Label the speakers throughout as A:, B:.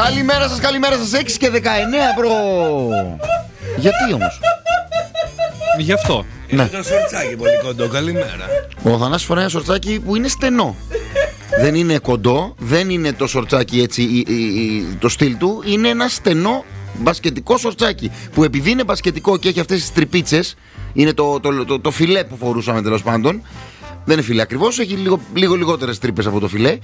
A: Καλημέρα σας, 6 και 19 προ. Γιατί όμως?
B: Γι' αυτό.
C: Είναι το σορτσάκι πολύ κοντό, καλημέρα.
A: Ο Θανάσης φοράει ένα σορτσάκι που είναι στενό. Δεν είναι κοντό, δεν είναι το σορτσάκι έτσι το στυλ του. Είναι ένα στενό μπασκετικό σορτσάκι που επειδή είναι μπασκετικό και έχει αυτές τις τρυπίτσες, είναι το φιλέ που φορούσαμε τέλος πάντων. Δεν είναι φιλέ ακριβώς, έχει λίγο λιγότερες τρύπες από το φιλέ.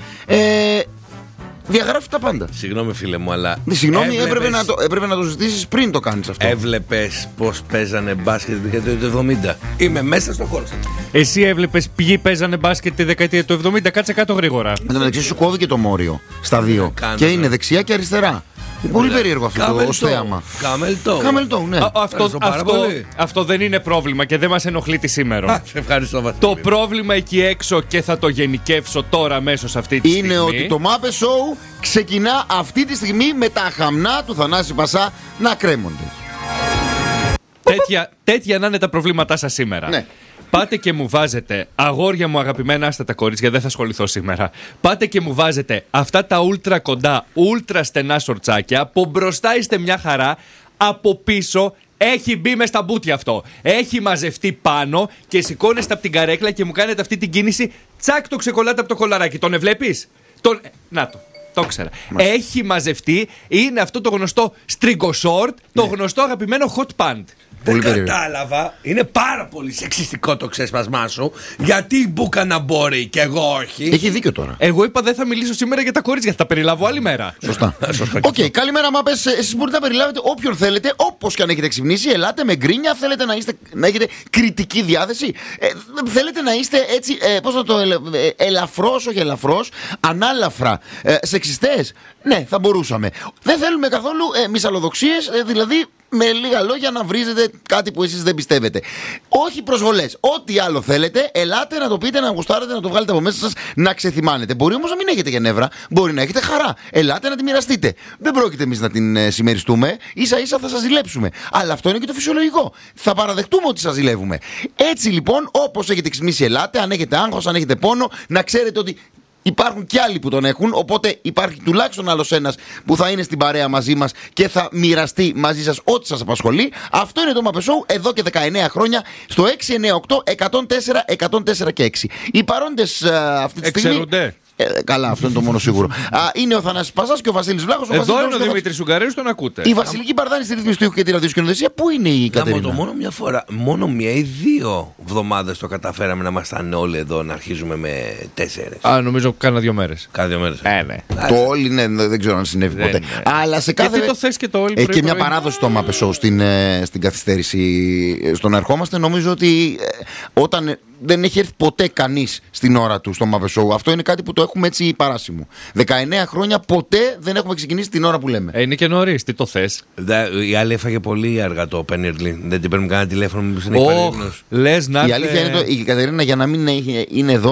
A: Διαγράφει τα πάντα.
C: Συγγνώμη φίλε μου, αλλά
A: συγγνώμη, έπρεπε να το ζητήσεις πριν το κάνεις αυτό.
C: Έβλεπες πως παίζανε μπάσκετ τη δεκαετία του 70? Είμαι μέσα στο χώρο.
B: Εσύ έβλεπες ποιοι παίζανε μπάσκετ τη δεκαετία του 70? Κάτσε κάτω γρήγορα.
A: Εν τω μεταξύ σου κόβει και το μόριο στα δύο. Και είναι δεξιά και αριστερά. Πολύ περίεργο αυτό το θέαμα. Καμελτό, ναι.
B: Αυτό δεν είναι πρόβλημα και δεν μας ενοχλεί τη σήμερα.
C: Σε ευχαριστώ Βασίλη.
B: Το πρόβλημα εκεί έξω, και θα το γενικεύσω τώρα αμέσως αυτή τη στιγμή,
A: είναι ότι το Muppet Show ξεκινά αυτή τη στιγμή με τα χαμνά του Θανάση Πασά να κρέμονται.
B: Τέτοια να είναι τα προβλήματά σας σήμερα.
A: Ναι.
B: Πάτε και μου βάζετε, αγόρια μου αγαπημένα, άστα τα κορίτσια, δεν θα ασχοληθώ σήμερα. Πάτε και μου βάζετε αυτά τα ούλτρα κοντά, ούλτρα στενά σορτσάκια. Από μπροστά είστε μια χαρά, από πίσω έχει μπει μες στα μπούτια αυτό. Έχει μαζευτεί πάνω και σηκώνεστε από την καρέκλα και μου κάνετε αυτή την κίνηση. Τσακ, το ξεκολλάτε από το κολαράκι. Τον βλέπεις? Να το ξέρα. Έχει μαζευτεί, είναι αυτό το γνωστό στριγκοσόρτ, το γνωστό αγαπημένο hot pant.
C: Δεν κατάλαβα. Είναι πάρα πολύ σεξιστικό το ξέσπασμά σου. Γιατί η Μπούκα να μπορεί και εγώ όχι.
A: Έχει δίκιο τώρα.
B: Εγώ είπα δεν θα μιλήσω σήμερα για τα κορίτσια. Θα τα περιλάβω άλλη μέρα.
A: Σωστά. Οκ, καλημέρα Μάπες. Εσείς μπορείτε να περιλάβετε όποιον θέλετε, όπως και αν έχετε ξυπνήσει. Ελάτε με γκρίνια. Θέλετε να έχετε κριτική διάθεση. Θέλετε να είστε έτσι, πώς να το ελαφρώς, όχι ελαφρώς, ανάλαφρα σεξιστές. Ναι, θα μπορούσαμε. Δεν θέλουμε καθόλου μυσαλλοδοξίες, δηλαδή με λίγα λόγια να βρίζετε κάτι που εσείς δεν πιστεύετε. Όχι προσβολές. Ό,τι άλλο θέλετε, ελάτε να το πείτε, να γουστάρετε, να το βγάλετε από μέσα σας, να ξεθυμάνετε. Μπορεί όμως να μην έχετε και νεύρα, μπορεί να έχετε χαρά. Ελάτε να τη μοιραστείτε. Δεν πρόκειται εμείς να την συμμεριστούμε, ίσα-ίσα θα σας ζηλέψουμε. Αλλά αυτό είναι και το φυσιολογικό. Θα παραδεχτούμε ότι σας ζηλεύουμε. Έτσι λοιπόν, όπως έχετε ξυπνήσει, ελάτε. Αν έχετε άγχος, αν έχετε πόνο, να ξέρετε ότι υπάρχουν κι άλλοι που τον έχουν, οπότε υπάρχει τουλάχιστον άλλος ένας που θα είναι στην παρέα μαζί μας και θα μοιραστεί μαζί σας ό,τι σας απασχολεί. Αυτό είναι το Muppet Show εδώ και 19 χρόνια στο 698 104 104 και 6. Οι παρόντες αυτή τη στιγμή...
B: Εξαιρούνται.
A: Καλά, αυτό είναι το μόνο σίγουρο. Είναι ο Θανάσης Πασάς και ο Βασίλης Βλάχος.
B: Εδώ είναι ο Δημήτρης Ουγγαρέους, τον ακούτε.
A: Η Βασιλική Μπαρδάνη στη ρύθμιση του ήχου και τη ραδιοσκηνοδεσία. Πού είναι η Κατερίνα?
C: Μόνο μια φορά, μόνο μία ή 2 εβδομάδες το καταφέραμε να ήμασταν όλοι εδώ, να αρχίζουμε με 4.
B: Νομίζω κάνα 2 μέρες.
C: Κάνα 2 μέρες.
B: Ναι.
A: Το όλοι δεν ξέρω αν συνέβη ποτέ. Αλλά σε κάθε.
B: Γιατί το θες και το όλοι.
A: Έχει και μια παράδοση το Muppet Show στην καθυστέρηση στο να ερχόμαστε. Νομίζω ότι όταν δεν έχει έρθει ποτέ κανείς στην ώρα του στο Muppet Show. Αυτό είναι κάτι που το έχουμε έτσι παράσιμο. 19 χρόνια ποτέ δεν έχουμε ξεκινήσει την ώρα που λέμε.
B: Είναι και νωρίς, τι το θες?
C: Η άλλη έφαγε πολύ αργά το Πένιερλι. Δεν την παίρνει κανένα τηλέφωνο, μήπως είναι υπερήγνος.
B: Λες να.
A: Η αλήθεια είναι η Κατερίνα για να μην είναι εδώ.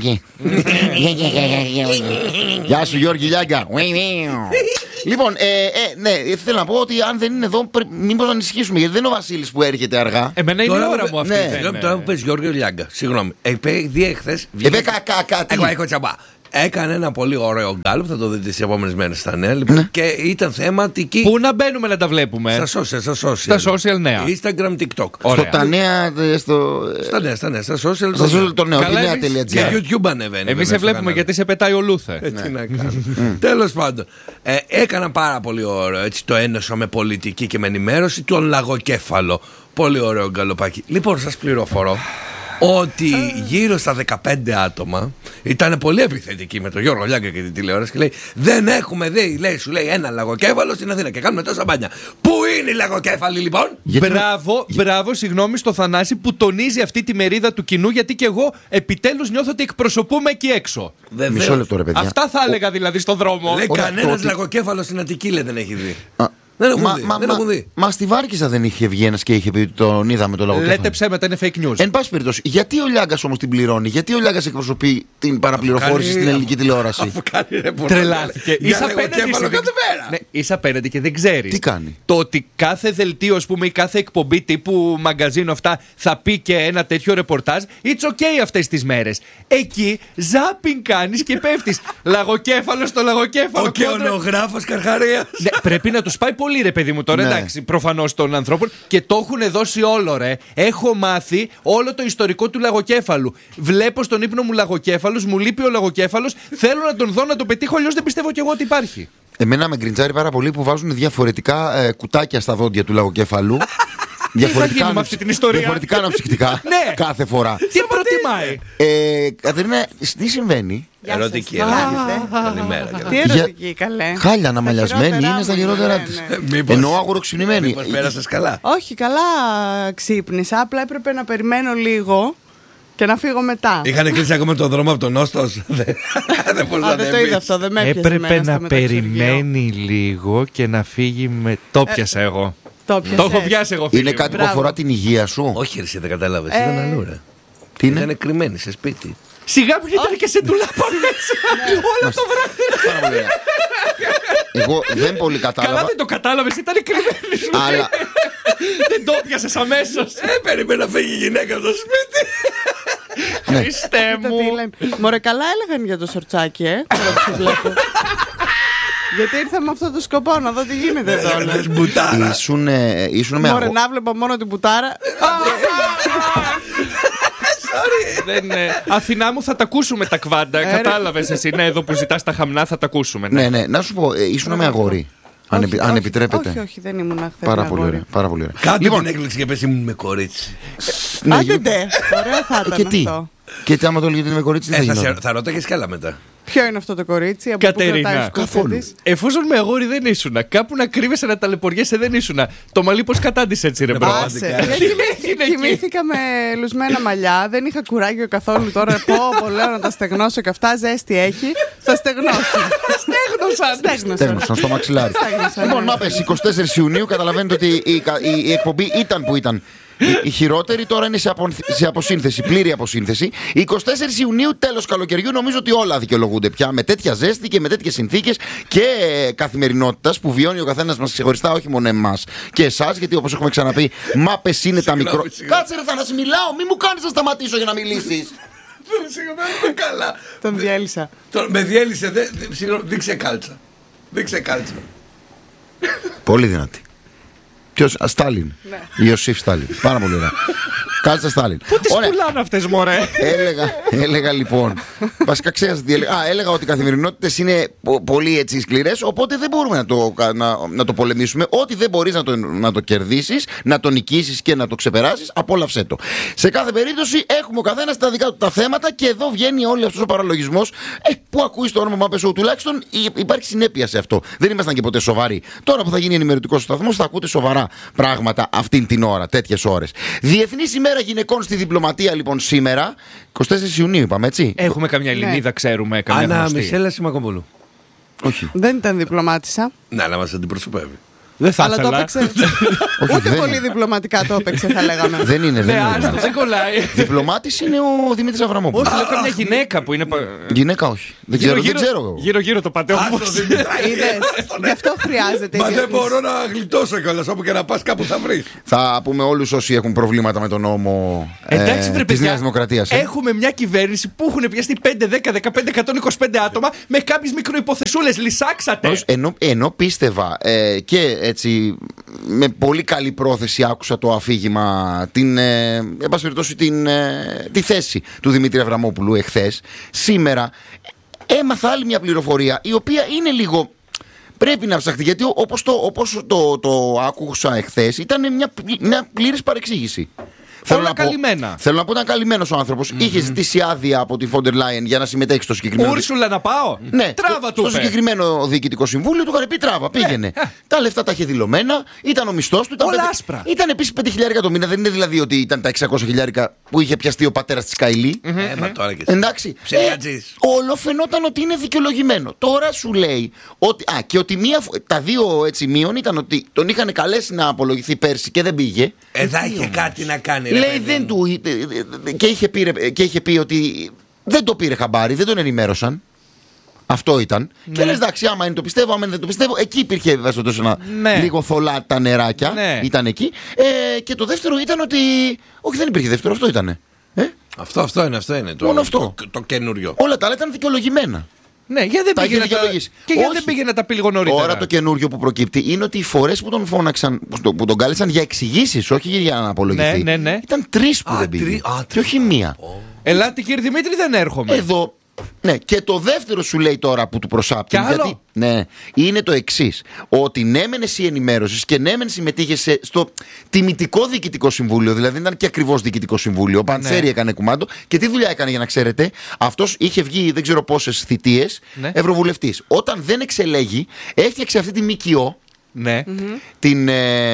A: Γεια σου Γιώργη Λιάγκα. Λοιπόν, ναι, θέλω να πω ότι αν δεν είναι εδώ, μήπως να ανησυχήσουμε. Γιατί δεν είναι ο Βασίλης που έρχεται αργά.
B: Εμένα είναι η ώρα μου αυτή.
C: Τώρα που πες Γιώργο Λιάγκα, συγγνώμη. Δει εχθές. Εγώ τσαμπά. Έκανε ένα πολύ ωραίο γκάλωπ, θα το δείτε τις επόμενες μέρες στα νέα. Λοιπόν, και ήταν θεματική.
B: Πού να μπαίνουμε να τα βλέπουμε?
C: Στα
B: social νέα.
C: Instagram, TikTok.
A: Στα νέα,
C: στα νέα, στα social.
A: Το νέο, τη νέα.gr.
C: Και YouTube ανεβαίνει.
B: Εμείς σε βλέπουμε γιατί σε πετάει ο Λούθε.
C: Τι να κάνω. Τέλος πάντων, έκανα πάρα πολύ ωραίο. Έτσι το ένωσα με πολιτική και με ενημέρωση τον λαγοκέφαλο. Πολύ ωραίο γκαλοπάκι. Λοιπόν, σας πληροφορώ ότι γύρω στα 15 άτομα ήταν πολύ επιθετικοί με τον Γιώργο Λιάγκα και την τηλεόραση και λέει: δεν έχουμε δει, λέει, σου λέει, ένα λαγοκέφαλο στην Αθήνα και κάνουμε τόσα μπάνια. Πού είναι οι λαγοκέφαλοι λοιπόν?
B: Μπράβο, συγγνώμη στο Θανάση που τονίζει αυτή τη μερίδα του κοινού, γιατί και εγώ επιτέλους νιώθω ότι εκπροσωπούμε εκεί έξω.
A: Μισό λεπτό ρε παιδιά.
B: Αυτά θα έλεγα δηλαδή στον δρόμο.
C: Λέει κανένας λαγοκέφαλο στην Αττική, λέει, δεν έχει δει. Δεν έχουν δει.
A: Μα στη Βάρκηζα δεν είχε βγει ένας και είχε πει ότι τον είδαμε το λαγοκέφαλο.
B: Λέτε ψέματα, είναι fake news.
A: Εν πάση περιπτώσει, γιατί ο Λιάγκας όμως την πληρώνει, γιατί ο Λιάγκας εκπροσωπεί την παραπληροφόρηση στην ελληνική τηλεόραση.
C: Αφού κάνει ρεπορτάζ.
B: Τρελάθηκε. Είσαι απέναντι και δεν ξέρει.
A: Τι κάνει.
B: Το ότι κάθε δελτίο, ας πούμε, ή κάθε εκπομπή τύπου μαγκαζίνο αυτά θα πει και ένα τέτοιο ρεπορτάζ, it's okay αυτές τις μέρες. Εκεί ζάπινγκ κάνεις και πέφτεις. Λαγοκέφαλο στο λαγοκέφαλο.
C: Ο κεονογράφος Καρχαρίας.
B: Ναι, πρέπει να τους πάει πολύ, ρε παιδί μου τώρα,
A: Ναι.
B: εντάξει, προφανώς των ανθρώπων, και το έχουν δώσει όλο, ρε. Έχω μάθει όλο το ιστορικό του λαγοκέφαλου. Βλέπω στον ύπνο μου λαγοκέφαλος, μου λείπει ο λαγοκέφαλος, θέλω να τον δω, να τον πετύχω, αλλιώς δεν πιστεύω κι εγώ ότι υπάρχει.
A: Εμένα με γκριντζάρει πάρα πολύ που βάζουν διαφορετικά κουτάκια στα δόντια του λαγοκέφαλου.
B: γίνει με αυτή την ιστορία?
A: Διαφορετικά αναψυκτικά
B: Ναι.
A: κάθε φορά.
B: Τι προτιμάει?
A: Κατερίνα, τι συμβαίνει?
C: Ερωτική. Καλημέρα.
D: Τι ερωτική, καλέ.
A: Χάλια αναμαλιασμένη
D: χειρότερά
A: είναι στα
D: μου,
A: χειρότερα
D: ναι,
A: της.
D: ναι.
A: Εννοώ αγουροξυπνημένη.
C: Μήπως πέρασες καλά.
D: Όχι, καλά ξύπνησα. Απλά έπρεπε να περιμένω λίγο και να φύγω μετά.
C: Είχαν κλείσει ακόμα τον δρόμο από τον Όστος. Δεν μπορούσα
D: Α, δεν το είδα αυτό, δεν με έπιασε.
B: Έπρεπε
D: εμένα
B: να
D: στο μεταξουργείο.
B: περιμένει λίγο και να φύγει με. Το πιάσα εγώ.
D: Το
B: Το έχω
D: πιάσε.
B: πιάσει εγώ, φίλε
A: Είναι
B: μου.
A: κάτι που
D: Μπράβο.
A: αφορά την υγεία σου.
C: Όχι, εσύ δεν κατάλαβες. Ήταν αλλού, ρε.
A: Τι είναι?
C: Ήταν κρυμμένη σε σπίτι.
B: Σιγά μην ήταν και σε ντουλάπα μέσα. Όλο το βράδυ.
A: Πάρα πολύ ωραία. Εγώ δεν πολύ
B: Καλά
A: κατάλαβα.
B: δεν το κατάλαβες, ήταν κρυμμένη σου.
A: Αλλά
B: Δεν το πιάσες αμέσως.
C: Περίμενα να φύγει η γυναίκα από το σπίτι.
B: Χριστέ
D: Κοίτα
B: μου.
D: τι λένε. Μωρέ, καλά έλεγαν για το σορτσάκι, τώρα που σε βλέπω. Γιατί ήρθα με αυτό το σκοπό να δω τι γίνεται εδώ.
C: Έκανες μπουτάρα.
A: ήσουν με
D: Μωρέ,
A: αγώ.
D: να βλέπω μόνο την πουτάρα.
B: Αθηνά μου, θα τα ακούσουμε τα κβάντα. Κατάλαβες εσύ, ναι, εδώ που ζητάς τα χαμνά θα τα ακούσουμε.
A: Ναι, ναι, να σου πω, ήσουν με αγόρι. Αν επιτρέπετε.
D: Όχι, όχι, δεν ήμουν χθες.
A: Πάρα πολύ ωραία. Πάρα πολύ ωραία.
C: Κάτω την έκπληξη και πες ήμουν με κορίτσι.
A: Ναι,
D: Άντε ντε, ωραίο θα
A: και
D: ήταν
A: τι.
D: αυτό.
A: Και τι άμα το λέγεται με κορίτσι, τι θα γινόταν?
C: Θα ρωτάγες κι άλλα μετά.
D: Ποιο είναι αυτό το κορίτσι, από πού
B: Κατερίνα,
D: κρατάει σκούφια
A: καθόλου.
D: της?
B: Εφόσον με αγόρι δεν ήσουνα, κάπου να κρύβεσαι να ταλαιπωριέσαι δεν ήσουνα. Το μαλλί πώς κατάντησε έτσι, ρε μπρο.
C: πραγματικά.
D: Άσε, γιατί κοιμήθηκα με λουσμένα μαλλιά, δεν είχα κουράγιο καθόλου τώρα. Πω, λέω να τα στεγνώσω και αυτά, ζέστη έχει. Θα στεγνώσω. Στέγνωσαν.
A: Στέγνωσαν στο μαξιλάρι.
D: Στέγνωσαν,
A: Λοιπόν,
D: ναι.
A: να πες, 24 Ιουνίου καταλαβαίνετε ότι η εκπομπή ήταν που ήταν. Η χειρότερη τώρα είναι σε αποσύνθεση, πλήρη αποσύνθεση. 24 Ιουνίου, τέλος καλοκαιριού, νομίζω ότι όλα δικαιολογούνται πια με τέτοια ζέστη και με τέτοιες συνθήκες και καθημερινότητας που βιώνει ο καθένας μας ξεχωριστά, όχι μόνο εμάς και εσάς, γιατί όπως έχουμε ξαναπεί, μάπες είναι τα μικρό. Κάτσε ρε Θανάση, μιλάω, μη μου κάνεις να σταματήσω για να μιλήσεις.
C: Συγγνώμη, καλά.
D: Τον διέλυσα.
C: Με διέλυσε, δείξε κάλτσα. Δείξε κάλτσα.
A: Πολύ δυνατή. Ποιος? Στάλιν. Ιωσήφ Στάλιν. Πάρα πολύ ωραία. Κάλτσα Στάλιν.
B: Πού τις
A: Ωραία.
B: πουλάνε αυτές, μωρέ.
A: Έλεγα λοιπόν. Βασικά ξέχασα τι έλεγα. Έλεγα ότι οι καθημερινότητες είναι πολύ έτσι σκληρές, οπότε δεν μπορούμε να το πολεμήσουμε. Ό,τι δεν μπορείς να το κερδίσεις, να το νικήσεις και να το ξεπεράσεις, απόλαυσέ το. Σε κάθε περίπτωση έχουμε ο καθένας τα δικά του τα θέματα και εδώ βγαίνει όλο αυτός ο παραλογισμός που ακούει το όνομα Μάπε Show. Τουλάχιστον υπάρχει συνέπεια σε αυτό. Δεν ήμασταν και ποτέ σοβαροί. Τώρα που θα γίνει ενημερωτικός σταθμός θα ακούτε σοβαρά πράγματα αυτήν την ώρα, τέτοιες ώρες. Διεθνής ημέρα γυναικών στη διπλωματία λοιπόν σήμερα, 24 Ιουνίου είπαμε, έτσι.
B: Έχουμε καμιά Ελληνίδα, ξέρουμε, καμιά
C: Άννα
B: γνωστή.
C: Μισέλα Σιμακοπούλου.
A: Όχι.
D: Δεν ήταν διπλωμάτισσα.
C: Ναι, αλλά μας αντιπροσωπεύει.
B: Δεν θα
D: Αλλά το
B: ήθελα.
D: έπαιξε.
A: Όχι,
D: Ούτε
A: δεν
D: πολύ
A: είναι.
D: διπλωματικά το έπαιξε, θα λέγαμε.
A: Δεν είναι, δεν
B: Ναι, άστο,
A: είναι.
B: δεν κολλάει.
A: Διπλωμάτης είναι ο Δημήτρης Αβραμόπουλος.
B: Όχι, λέω καμιά γυναίκα που είναι.
A: Γυναίκα όχι. Δεν ξέρω, δεν ξέρω εγώ.
B: Γύρω-γύρω το πατέο μου.
D: Είδες, γι' αυτό χρειάζεται.
C: Μα
D: η
C: δεν
D: διεθνής.
C: μπορώ να γλιτώσω κιόλας. Όπου και να πας κάπου θα βρεις.
A: Θα πούμε όλους όσοι έχουν προβλήματα με τον νόμο
B: Εντάξει, βρε
A: της
B: παιδιά,
A: Νέας Δημοκρατίας.
B: έχουμε μια κυβέρνηση που έχουν πιαστεί 5, 10, 15, 125 άτομα με κάποιες μικροϋποθεσούλες. Λυσάξατε.
A: Ενώ πίστευα και έτσι με πολύ καλή πρόθεση άκουσα το αφήγημα, εν πάση περιπτώσει, τη θέση του Δημήτρη Αβραμόπουλου εχθές, έμαθα άλλη μια πληροφορία η οποία είναι λίγο. Πρέπει να ψαχτεί, γιατί όπως το άκουσα εχθές ήταν μια πλήρης παρεξήγηση.
B: Όλα καλυμμένα.
A: Θέλω να πω, ήταν καλυμμένος ο άνθρωπος. Είχε ζητήσει άδεια από τη Φόντερ Λάιεν για να συμμετέχει στο συγκεκριμένο.
B: Ούρσουλα να πάω.
A: Ναι,
B: Τράβα του.
A: στο συγκεκριμένο διοικητικό συμβούλιο του είχαν πει τράβα, πήγαινε. Τα λεφτά τα είχε δηλωμένα, ήταν ο μισθός του.
B: Όλα άσπρα.
A: Ήταν επίσης 5.000 το μήνα, δεν είναι δηλαδή ότι ήταν τα 600.000 που είχε πιαστεί ο πατέρας της Καηλή.
C: Τώρα και εσύ.
A: Εντάξει.
C: Ψελιατζής.
A: Όλο φαινόταν ότι είναι δικαιολογημένο. Τώρα σου λέει ότι. Και ότι τα δύο έτσι μείον ήταν ότι τον είχαν καλέσει να απολογηθεί πέρσι και δεν πήγε.
C: Θα είχε κάτι να κάνει.
A: Λέει δεν του. Και είχε πει ότι δεν το πήρε χαμπάρι, δεν τον ενημέρωσαν. Αυτό ήταν.
B: Ναι.
A: Και λες εντάξει, άμα είναι το πιστεύω, άμα δεν το πιστεύω. Εκεί υπήρχε λίγο θολά τα νεράκια.
B: Ναι.
A: Ήταν εκεί. Και το δεύτερο ήταν ότι. Όχι, δεν υπήρχε δεύτερο, αυτό ήταν.
C: Αυτό είναι
A: Μόνο αυτό.
C: Το καινούριο.
A: Όλα τα άλλα ήταν δικαιολογημένα.
B: Ναι, γιατί
A: Τα
B: δεν πήγε
A: είχε δικαιολογήσει.
B: και γιατί
A: Όχι.
B: δεν πήγε να τα πει λίγο νωρίτερα.
A: Τώρα το καινούριο που προκύπτει είναι ότι οι φορές που τον φώναξαν, που τον κάλεσαν για εξηγήσεις, όχι για να απολογηθεί.
B: Ναι.
A: Ήταν 3 που δεν πήγε. Και όχι 1.
B: Ελάτε κύριε Δημήτρη, δεν έρχομαι.
A: Εδώ. Ναι, και το δεύτερο σου λέει τώρα που του προσάπτει.
B: Κι άλλο?
A: Ναι, είναι το εξής. Ότι ναι, μεν εσύ ενημέρωσες και ναι, μεν συμμετείχε στο τιμητικό διοικητικό συμβούλιο. Δηλαδή δεν ήταν και ακριβώς διοικητικό συμβούλιο. Ο Παντσέρη έκανε κουμάντο. Και τι δουλειά έκανε για να ξέρετε. Αυτός είχε βγει δεν ξέρω πόσες θητείες ευρωβουλευτής. Όταν δεν εξελέγει, έφτιαξε αυτή τη ΜΚΟ.
B: Ναι.
A: Την.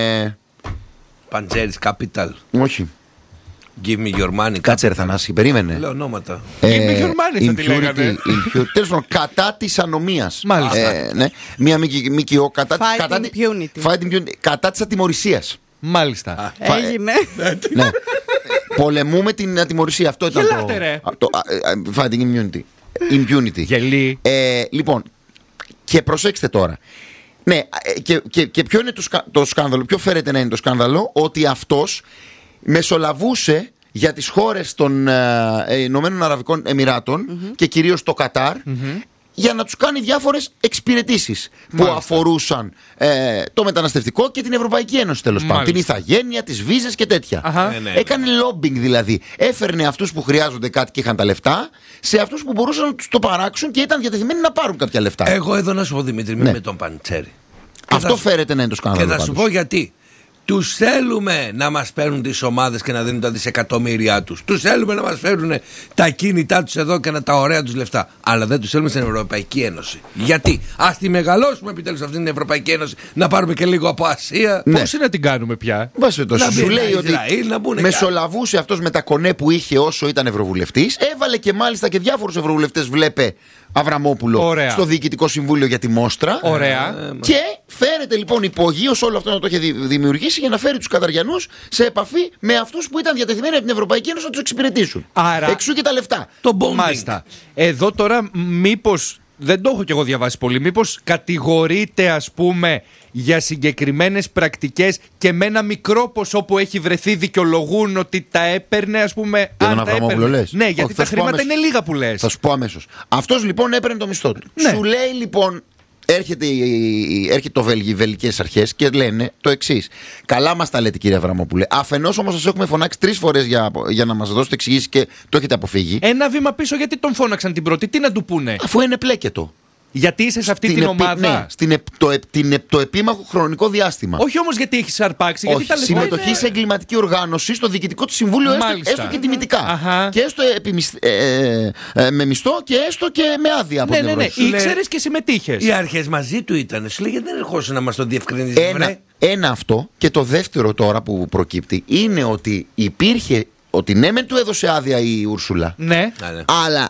C: Παντζέρης Capital.
A: Όχι.
C: Give me your money.
A: Κάτσε ρε Θανάση, περίμενε.
C: Λέω ονόματα.
B: Give me your money θα τη λέγανε.
A: Τέλος πάντων, κατά της ανομίας.
B: Μάλιστα.
A: Ναι, μια ΜΚΟ κατά
D: Fighting impunity.
A: κατά της ατιμωρησίας.
B: Μάλιστα.
D: Έγινε.
A: Ναι. Πολεμούμε την ατιμωρησία. Αυτό ήταν
B: Γελάτε, ρε.
A: το fighting impunity.
B: Γελί.
A: Λοιπόν, και προσέξτε τώρα. Ναι, και ποιο είναι το σκάνδαλο, ποιο φέρεται να είναι το σκάνδαλο, ότι αυτός μεσολαβούσε για τις χώρες των Ηνωμένων Αραβικών Εμιράτων και κυρίως το Κατάρ για να τους κάνει διάφορες εξυπηρετήσεις που αφορούσαν το μεταναστευτικό και την Ευρωπαϊκή Ένωση τέλος πάντων. Την ηθαγένεια, τις βίζες και τέτοια.
C: Ναι.
A: Έκανε lobbying δηλαδή. Έφερνε αυτούς που χρειάζονται κάτι και είχαν τα λεφτά σε αυτούς που μπορούσαν να τους το παράξουν και ήταν διατεθειμένοι να πάρουν κάποια λεφτά.
C: Εγώ εδώ να σου πω Δημήτρη, με τον Παντσέρη.
A: Αυτό φέρεται να είναι το σκάνδαλο.
C: Και θα σου πω γιατί. Τους θέλουμε να μας παίρνουν τις ομάδες και να δίνουν τα δισεκατομμύρια τους. Τους θέλουμε να μας φέρουν τα κίνητά τους εδώ και τα ωραία τους λεφτά. Αλλά δεν τους θέλουμε στην Ευρωπαϊκή Ένωση. Γιατί? Ας τη μεγαλώσουμε επιτέλους αυτή την Ευρωπαϊκή Ένωση, να πάρουμε και λίγο από Ασία.
B: Πώς είναι να την κάνουμε πια?
A: Σου λέει ότι
C: να μπουν
A: μεσολαβούσε αυτός με τα κονέ που είχε όσο ήταν ευρωβουλευτής. Έβαλε και μάλιστα και διάφορους ευρωβουλευτές, βλέπε Αβραμόπουλο,
B: Ωραία.
A: στο Διοικητικό Συμβούλιο για τη Μόστρα.
B: Ωραία.
A: Και φέρεται λοιπόν υπογείως όλο αυτό να το είχε δημιουργήσει για να φέρει τους Καταριανούς σε επαφή με αυτούς που ήταν διατεθειμένοι από την Ευρωπαϊκή Ένωση να τους εξυπηρετήσουν.
B: Άρα,
A: εξού και τα λεφτά.
C: Το bonding.
B: Μάλιστα. Εδώ τώρα μήπως, δεν το έχω κι εγώ διαβάσει πολύ, μήπως κατηγορείται ας πούμε για συγκεκριμένες πρακτικές και με ένα μικρό ποσό που έχει βρεθεί δικαιολογούν ότι τα έπαιρνε ας πούμε.
A: Για
B: αν
A: τον
B: τα
A: Αβραμόπουλο
B: έπαιρνε.
A: λες?
B: Ναι, γιατί
A: Όχι,
B: τα
A: θα σου πω
B: χρήματα
A: αμέσως.
B: είναι λίγα που λες.
A: Θα σου πω αμέσως. Αυτός λοιπόν έπαιρνε το μισθό του.
B: Ναι.
A: Σου λέει λοιπόν, έρχεται οι βελγικές αρχές και λένε το εξής. Καλά μας τα λέτε κύριε Αβραμόπουλε. Αφενός όμως σας έχουμε φωνάξει 3 φορές για να μας δώσετε εξηγήσεις και το έχετε αποφύγει.
B: Ένα βήμα πίσω, γιατί τον φώναξαν την πρώτη, τι να του πούνε?
A: Αφού είναι πλέκετο.
B: Γιατί είσαι σε αυτή την ομάδα.
A: Ναι, το επίμαχο χρονικό διάστημα.
B: Όχι όμως γιατί έχει αρπάξει, γιατί
A: Όχι,
B: τα λεφτά
A: συμμετοχή
B: είναι...
A: σε εγκληματική οργάνωση στο διοικητικό του συμβούλιο, έστω και τιμητικά.
B: Αχα.
A: Και έστω με μισθό και έστω και με άδεια από την Ευρωπαϊκή.
B: Ήξερες και συμμετείχες.
C: Οι αρχές μαζί του ήταν. Σου λέει γιατί δεν ερχόσαι να μας το διευκρινίζει.
A: Ένα αυτό. Και το δεύτερο τώρα που προκύπτει είναι ότι υπήρχε. Ότι ναι, μεν του έδωσε άδεια η Ούρσουλα.
B: Ναι.
A: Αλλά.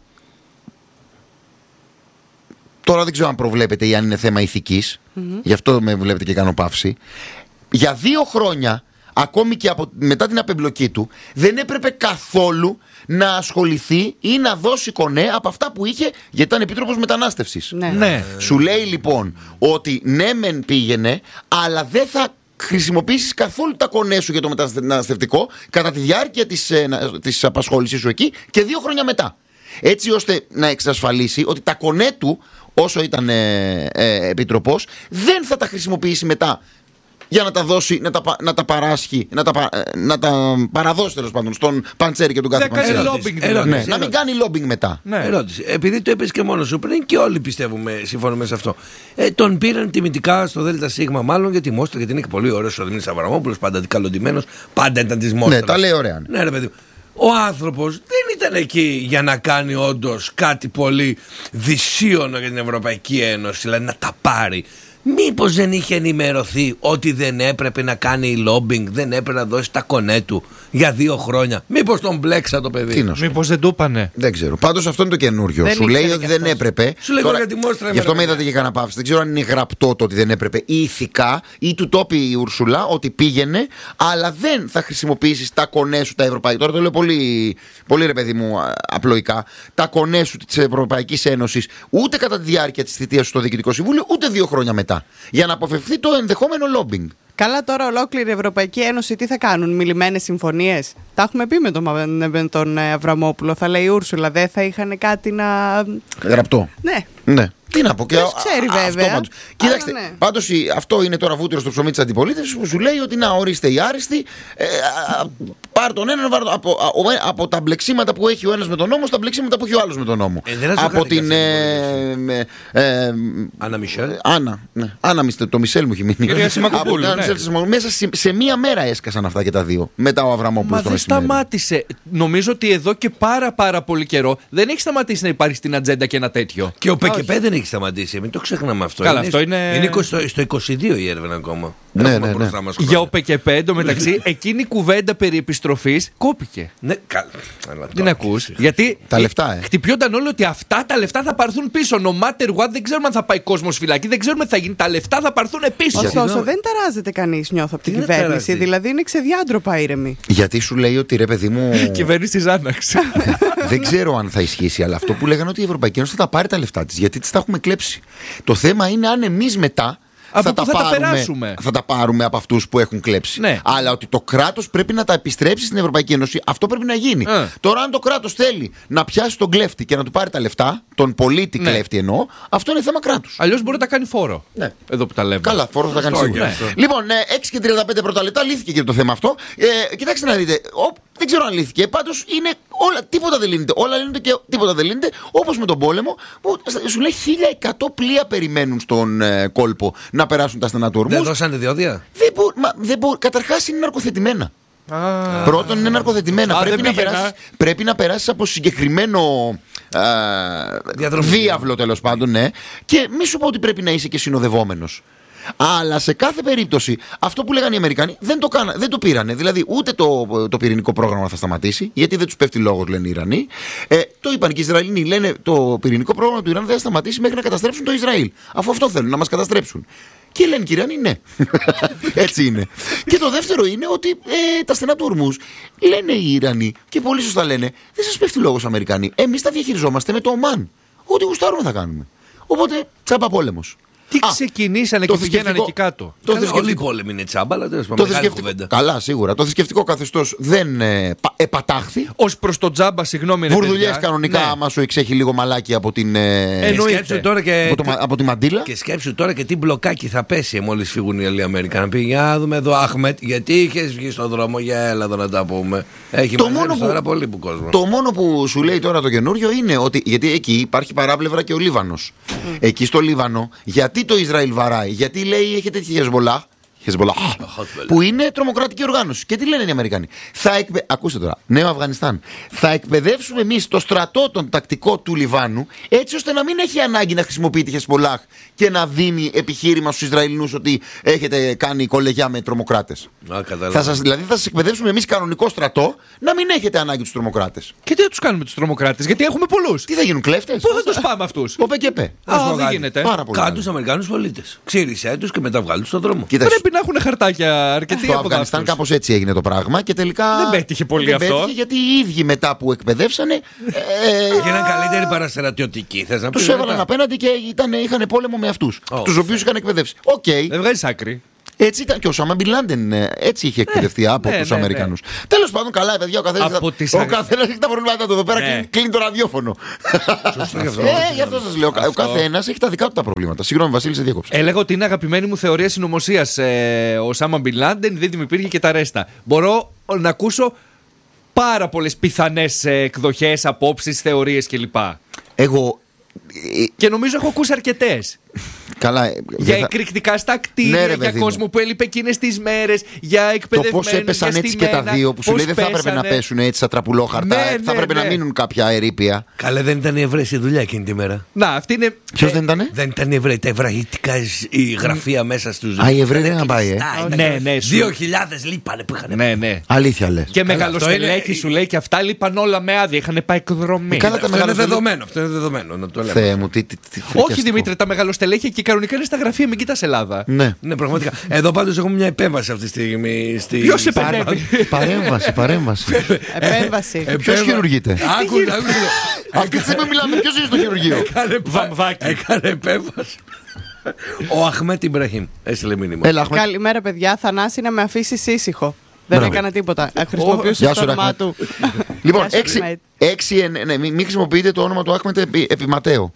A: Τώρα δεν ξέρω αν προβλέπετε ή αν είναι θέμα ηθικής. Γι' αυτό με βλέπετε και κάνω παύση. Για 2 χρόνια, ακόμη και μετά την απεμπλοκή του, δεν έπρεπε καθόλου να ασχοληθεί ή να δώσει κονέ από αυτά που είχε, γιατί ήταν επίτροπος μετανάστευσης.
B: Ναι.
A: Σου λέει λοιπόν ότι ναι, μεν πήγαινε, αλλά δεν θα χρησιμοποιήσεις καθόλου τα κονέ σου για το μεταναστευτικό κατά τη διάρκεια της απασχόλησης σου εκεί και 2 χρόνια μετά. Έτσι ώστε να εξασφαλίσει ότι τα κονέ του, όσο ήταν επίτροπος, δεν θα τα χρησιμοποιήσει μετά για να τα δώσει, να τα παράσχει, να τα παραδώσει τέλος πάντων στον Παντσέρη και τον κάθε Παντσέρη. Να μην κάνει lobbying μετά.
C: Ναι. Ερώτηση. Επειδή το είπες και μόνος σου πριν και όλοι συμφωνούμε σε αυτό. Τον πήραν τιμητικά στο ΔΣ, μάλλον για τη μόστρα, γιατί είναι και πολύ ωραίος ο Δημήτρης Αβραμόπουλος, πάντα καλοντημένος, πάντα ήταν της μόστρας.
A: Ναι, τα λέει ωραία.
C: Ναι, ρε παιδί. Ο άνθρωπος δεν ήταν εκεί για να κάνει όντως κάτι πολύ δυσίωνο για την Ευρωπαϊκή Ένωση, δηλαδή να τα πάρει. Μήπως δεν είχε ενημερωθεί ότι δεν έπρεπε να κάνει lobbying, δεν έπρεπε να δώσει τα κονέ του για 2 χρόνια? Μήπως τον μπλέξα το παιδί?
B: Μήπως δεν το είπανε?
A: Δεν ξέρω. Πάντως αυτό είναι το καινούριο. Σου λέει ότι δεν έπρεπε.
C: Σου λέει για τη μόστρα.
A: Γι' αυτό με είδατε και κανένα παύση. Δεν ξέρω αν είναι γραπτό το ότι δεν έπρεπε ή ηθικά, ή του το πει η Ούρσουλα ότι πήγαινε, αλλά δεν θα χρησιμοποιήσει τα κονέ σου τα ευρωπαϊκά. Τώρα το λέω πολύ, πολύ ρε παιδί μου απλοϊκά. Τα κονέ σου τη Ευρωπαϊκή Ένωση ούτε κατά τη διάρκεια τη θητείας σου στο Διοικητικό Συμβούλιο, ούτε 2 χρόνια μετά. Για να αποφευθεί το ενδεχόμενο lobbying.
D: Καλά, τώρα ολόκληρη η Ευρωπαϊκή Ένωση τι θα κάνουν, μιλημένες συμφωνίες? Τα έχουμε πει με τον Αβραμόπουλο. Θα λέει η Ούρσουλα, δεν θα είχαν κάτι να.
A: Γραπτό.
D: Ναι.
A: Τι να πω, και
D: ξέρει βέβαια.
A: Κοίταξτε, πάντως αυτό είναι τώρα βούτυρο στο ψωμί της αντιπολίτευσης που σου λέει ότι να ορίστε οι άριστοι, πάρ' τον έναν από τα μπλεξίματα που έχει ο ένας με τον νόμο στα μπλεξίματα που έχει ο άλλος με τον νόμο. Από την.
C: Άννα Μισελ.
A: Άννα Μισελ, το Μισελ μου έχει μείνει.
B: Κυρία Σιμακοπούλου.
A: Μέσα σε μία μέρα έσκασαν αυτά και τα δύο. Μετά ο Αβραμόπουλος.
B: Μα δεν σταμάτησε. Νομίζω ότι εδώ και πάρα πολύ καιρό δεν έχει σταματήσει να υπάρχει στην ατζέντα και ένα τέτοιο.
C: Και ο ΠΚΠ δεν έχει σταματήσει. Μην το ξεχνάμε αυτό.
B: Καλά, αυτό είναι
C: στο 22 η έρευνα ακόμα.
A: Ναι.
B: Για ο ΠΚΠ εντωμεταξύ εκείνη η κουβέντα περί επιστροφής κόπηκε.
C: Ναι, καλά.
B: Δεν ακούς? Γιατί
A: τα λεφτά,
B: χτυπιόταν όλοι ότι αυτά τα λεφτά θα πάρθουν πίσω. No matter what, δεν ξέρουμε αν θα πάει κόσμος φυλακή, δεν ξέρουμε τι θα γίνει. Τα λεφτά θα πάρθουν πίσω.
D: Ωστόσο, δεν ταράζεται κανείς, νιώθω, από την κυβέρνηση. Δηλαδή είναι ξεδιάντροπα ήρεμη.
A: Γιατί σου λέει ότι ρε παιδί μου.
B: Κυβέρνηση Ζάναξ.
A: Δεν ξέρω αν θα ισχύσει, αλλά αυτό που λέγανε ότι η Ευρωπαϊκή Ένωση θα τα πάρει τα λεφτά της, γιατί τις τα έχουμε κλέψει. Το θέμα είναι αν εμείς μετά θα τα πάρουμε από αυτούς που έχουν κλέψει.
B: Ναι.
A: Αλλά ότι το κράτος πρέπει να τα επιστρέψει στην Ευρωπαϊκή Ένωση, αυτό πρέπει να γίνει. Τώρα, αν το κράτος θέλει να πιάσει τον κλέφτη και να του πάρει τα λεφτά, τον πολίτη κλέφτη εννοώ, αυτό είναι θέμα κράτους.
B: Αλλιώς μπορεί να τα κάνει φόρο.
A: Ναι.
B: Εδώ που τα λέμε.
A: Καλά, φόρο θα τα κάνει σίγουρα. Ναι. Λοιπόν, 6:35 πρώτα λεπτά, λύθηκε και το θέμα αυτό. Κοιτάξτε να δείτε. Δεν ξέρω αν λύθηκε. Πάντως είναι όλα, τίποτα δεν λύνεται. Όλα λύνονται και τίποτα δεν λύνεται. Όπως με τον πόλεμο, που σου λέει 1100 πλοία περιμένουν στον κόλπο να περάσουν τα στενά του ορμούς.
C: Δεν δώσανε διόδια.
A: Δεν μπορεί. Καταρχάς είναι ναρκοθετημένα. Πρώτον είναι ναρκοθετημένα. Πρέπει να περάσεις από συγκεκριμένο διάβλο τέλος πάντων, ναι. Και μη σου πω ότι πρέπει να είσαι και συνοδευόμενος. Αλλά σε κάθε περίπτωση αυτό που λέγανε οι Αμερικανοί δεν το πήρανε. Δηλαδή ούτε το πυρηνικό πρόγραμμα θα σταματήσει, γιατί δεν τους πέφτει λόγος, λένε οι Ιρανοί. Το είπαν και οι Ισραηλοί, λένε το πυρηνικό πρόγραμμα του Ιράν δεν θα σταματήσει μέχρι να καταστρέψουν το Ισραήλ. Αφού αυτό θέλουν, να μας καταστρέψουν. Και λένε και οι Ιρανοί ναι. Έτσι είναι. Και το δεύτερο είναι ότι τα στενά του Ορμούς, λένε οι Ιρανοί, και πολύ σωστά λένε, δεν σας πέφτει λόγος Αμερικανοί. Εμείς τα διαχειριζόμαστε με το Ομάν. Ό,τι γουστάρουμε θα κάνουμε. Οπότε τσάμπα πόλεμος.
B: Τι ξεκινήσανε και πηγαίνανε εκεί κάτω.
C: Όλοι οι πόλεμοι είναι τσάμπα, αλλά τέλος πάντων.
A: Καλά, σίγουρα. Το θρησκευτικό καθεστώς δεν επατάχθη.
B: Ως προς το τζάμπα, συγγνώμη.
A: Βουρδουλιές κανονικά, άμα σου εξέχει λίγο μαλάκι από την. Από τη μαντίλα.
C: Και σκέψου τώρα και τι μπλοκάκι θα πέσει μόλις φύγουν οι άλλοι Αμερικανοί. Πει, για δούμε εδώ, Αχμέτ, γιατί είχες βγει στον δρόμο, για έλα εδώ να τα πούμε. Έχει τώρα πολύ που κόσμο.
A: Το μόνο που σου λέει τώρα το καινούριο είναι ότι. Γιατί εκεί υπάρχει παράπλευρα και ο Λίβανος. Εκεί στο Λίβανο, γιατί το Ισραήλ βαράει, γιατί λέει έχετε τη Χεσμολάχ, που είναι τρομοκρατική οργάνωση. Και τι λένε οι Αμερικανοί? Ακούστε τώρα, νέο Αφγανιστάν. Θα εκπαιδεύσουμε εμείς το στρατό τον τακτικό του Λιβάνου, έτσι ώστε να μην έχει ανάγκη να χρησιμοποιεί τη Χεσμολάχ και να δίνει επιχείρημα στους Ισραηλινούς ότι έχετε κάνει κολεγιά με τρομοκράτες. Δηλαδή θα σας εκπαιδεύσουμε εμείς κανονικό στρατό να μην έχετε ανάγκη τους τρομοκράτες.
B: Και τι θα τους κάνουμε τους τρομοκράτες? Γιατί έχουμε πολλούς.
A: Τι θα γίνουν, κλέφτες?
B: Πού θα τους πάμε αυτούς?
A: Ο ΠΚΠ.
B: Δεν γίνεται.
C: Κάτω τους Αμερικανούς πολίτες. Ξύρισέ τους και μετά βγάλουν στον δρόμο.
B: Πρέπει να έχουν χαρτάκια αρκετοί.
A: Στο Αφγανιστάν κάπως έτσι έγινε το πράγμα και τελικά.
B: Δεν πέτυχε πολύ αυτό.
A: Πέτυχε γιατί οι ίδιοι μετά που εκπαιδεύσανε.
C: Γίναν καλύτεροι παραστρατιωτικοί.
A: Τους έβαλαν απέναντι και είχαν πόλεμο με αυτούς. Τους οποίους είχαν εκπαιδεύσει.
B: Δεν βγάζεις άκρη.
A: Έτσι ήταν και ο Σάμα Μπιν Λάντεν. Έτσι είχε εκπαιδευτεί από τους Αμερικανούς. Τέλος πάντων, καλά, παιδιά, ο καθένας έχει τα προβλήματα του εδώ πέρα και κλείνει το ραδιόφωνο. Γι' αυτό σας λέω. Ο καθένας έχει τα δικά του τα προβλήματα. Συγγνώμη, Βασίλη, σε διέκοψα.
B: Έλεγα ότι είναι αγαπημένη μου θεωρία συνωμοσίας ο Σάμα Μπιν Λάντεν, δίδυμη υπήρχε και τα ρέστα. Μπορώ να ακούσω πάρα πολλές πιθανές εκδοχές, απόψεις, θεωρίες κλπ. Και νομίζω έχω ακούσει αρκετές.
A: Καλά,
B: για εκρηκτικά στα κτίρια, για κόσμο που έλειπε εκείνες τις μέρες, για εκπαιδευμένους.
A: Το πώς έπεσαν έτσι και τα δύο, που σου λέει δεν θα έπρεπε να πέσουν έτσι στα τραπουλόχαρτα. Θα έπρεπε να μείνουν κάποια ερείπια.
C: Καλά, δεν ήταν οι Εβραίοι στη δουλειά εκείνη τη μέρα.
B: Να, αυτή είναι.
A: Ποιος δεν ήτανε?
C: Δεν ήταν οι Εβραίοι, τα εβραϊκά γραφεία μέσα στους.
A: Α, οι Εβραίοι δεν είχαν πάει,
B: Ναι.
C: 2.000 λείπανε που είχαν.
B: Ναι.
A: Αλήθεια λες.
B: Και μεγαλοστελέχη σου λέει και αυτά λείπαν όλα με άδεια. Είχαν πάει εκδρομή.
C: Αυτό είναι δεδομένο. Να το λέμε.
A: Θεέ μου,
B: όχι Δημήτρη, τα μεγαλοστελέχη και κανονικά είναι στα γραφεία, μην κοιτάς Ελλάδα.
A: Ναι,
C: πραγματικά. Εδώ πάντως έχουμε μια επέμβαση αυτή τη στιγμή.
B: Ποιος επέμβαση?
A: Παρέμβαση.
D: Επέμβαση.
A: Ποιος χειρουργείται?
C: Άκουσα.
A: Αυτή τη στιγμή μιλάμε. Ποιος είναι στο χειρουργείο?
B: Βαμβάκι.
C: Έκανε επέμβαση. Ο Αχμέτ Ιμπραχήμ έστειλε μήνυμα.
D: Καλημέρα, παιδιά. Θανάση, να με αφήσεις ήσυχο. Δεν έκανα τίποτα. Χρησιμοποιούσε το όνομά του.
A: Λοιπόν, 6, μην χρησιμοποιείτε το όνομα του Άχμετ επί Ματέο.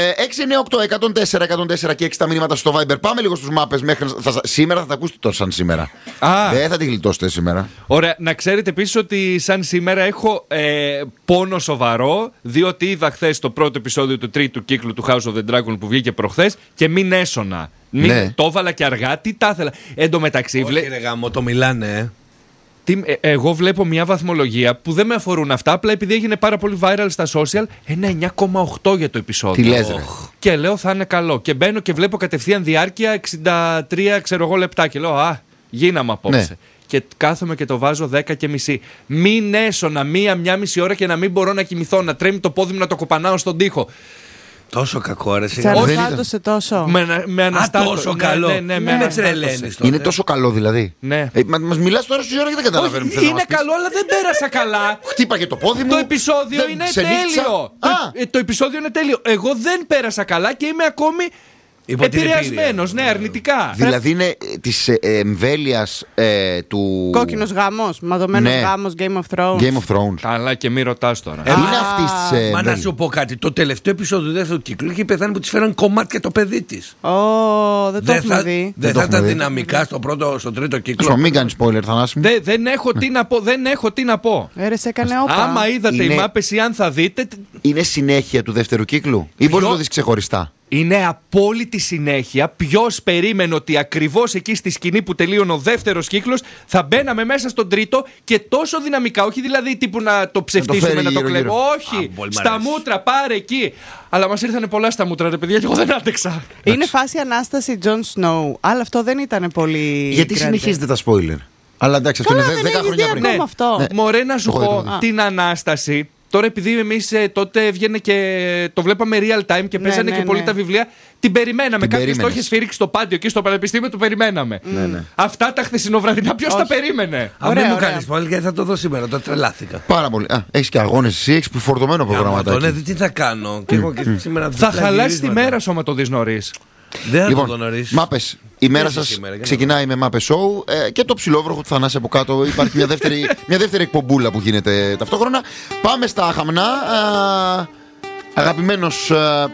A: 698-104-104 και 6 τα μηνύματα στο Viber. Πάμε λίγο στους μάπες. Σήμερα θα τα ακούσετε τόσο σαν σήμερα. Δεν θα τη γλιτώσετε σήμερα.
B: Ωραία. Να ξέρετε επίσης ότι σαν σήμερα έχω πόνο σοβαρό, διότι είδα χθες το πρώτο επεισόδιο του τρίτου κύκλου του House of the Dragon που βγήκε προχθές και μην έσωνα. Το έβαλα και αργά. Τι τα ήθελα. Εν τω μεταξύ.
C: Όχι ρε γάμο, το μιλάνε.
B: Εγώ βλέπω μια βαθμολογία που δεν με αφορούν αυτά, απλά επειδή έγινε πάρα πολύ viral στα social, ένα 9,8 για το επεισόδιο.
A: Τι λες ρε?
B: Και λέω θα είναι καλό. Και μπαίνω και βλέπω κατευθείαν διάρκεια 63 λεπτά και λέω γίναμε απόψε. Ναι. Και κάθομαι και το βάζω 10,5. Μην έσωνα μία μισή ώρα και να μην μπορώ να κοιμηθώ, να τρέμει το πόδι μου, να το κοπανάω στον τοίχο.
C: Τόσο κακό, ρε.
D: Σε αναστάτωσε τόσο.
B: Με αναστάτωσε.
C: Τόσο καλό.
B: Ναι, με τρελαίνεις.
A: Είναι τόσο καλό δηλαδή.
B: Ναι.
A: Μας μιλάς τώρα στη ώρα και δεν καταλαβαίνουμε.
B: Είναι καλό, αλλά δεν πέρασα καλά.
A: Χτύπαγε το πόδι μου.
B: Το επεισόδιο είναι τέλειο. Το επεισόδιο είναι τέλειο. Εγώ δεν πέρασα καλά και είμαι ακόμη επηρεασμένος, ναι, αρνητικά.
A: Δηλαδή είναι της εμβέλειας του.
D: Κόκκινος γάμος, μαδωμένος γάμος, Game of Thrones.
B: Καλά, και μη ρωτάς τώρα.
A: Είναι αυτή τη.
C: Μα να σου πω κάτι. Το τελευταίο επεισόδιο του δεύτερου κύκλου είχε πεθάνει που της φέραν κομμάτια το παιδί της.
D: Δεν το έχουμε δει.
C: Δεν θα ήταν δυναμικά στο τρίτο κύκλο.
A: Μην κάνει spoiler, Θανάση.
B: Δεν έχω τι να πω.
D: Έρες έκανε όπα.
B: Άμα είδατε οι μάπες ή αν θα δείτε.
A: Είναι συνέχεια του δεύτερου κύκλου ή μπορείς να το δεις ξεχωριστά?
B: Είναι απόλυτη συνέχεια. Ποιος περίμενε ότι ακριβώς εκεί στη σκηνή που τελείωνε ο δεύτερος κύκλος θα μπαίναμε μέσα στον τρίτο και τόσο δυναμικά? Όχι δηλαδή τύπου να το ψευτίσουμε, να το κλέβουμε. Όχι, στα μούτρα, πάρε εκεί. Αλλά μας ήρθανε πολλά στα μούτρα, ρε παιδιά, και εγώ δεν άντεξα.
D: Είναι φάση Ανάσταση Τζον Σνόου, αλλά αυτό δεν ήταν πολύ.
A: Γιατί συνεχίζετε τα spoiler? Αλλά εντάξει, αυτό είναι 10 χρόνια πριν.
B: Μωρέ, να σου πω την Ανάσταση. Τώρα επειδή εμείς τότε έβγαινε και το βλέπαμε real time και παίζανε και πολύ τα βιβλία, την περιμέναμε. Κάποιος το είχε σφυρίξει στο πάντιο εκεί στο πανεπιστήμιο, το περιμέναμε. Αυτά τα χθεσινοβραδινά ποιος τα περίμενε?
C: Αν δεν μου κάνεις πάλι, γιατί θα το δω σήμερα, το τρελάθηκα.
A: Πάρα πολύ. Έχεις και αγώνες εσύ, έχεις φορτωμένο προγραμματάκι.
C: Ναι, τι θα κάνω? Και εγώ και σήμερα
B: θα χαλάσει τη μέρα σου άμα το δεις νωρίς.
A: Λοιπόν, μάπες. Η μέρα σας ξεκινάει με μάπες show και το ψιλόβροχο του Θανάση από κάτω. Υπάρχει μια δεύτερη εκπομπούλα που γίνεται ταυτόχρονα. Πάμε στα χαμνά. Αγαπημένος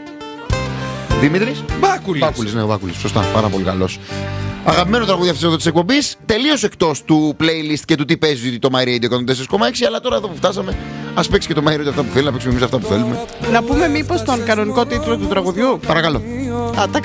A: Δημήτρης Μπάκουλης. Ναι, ο Μπάκουλης, σωστά, πάρα πολύ καλός. Αγαπημένο τραγούδι αυτής εδώ της εκπομπής. Τελείως εκτός του playlist και του τι παίζει το My Radio 104,6. Αλλά τώρα εδώ που φτάσαμε, ας παίξει και το My Radio αυτά που θέλει, να παίξουμε εμείς αυτά που θέλουμε.
D: Να πούμε μήπως τον κανονικό τίτλο του τραγουδιού?
A: Παρακαλώ.
D: Τα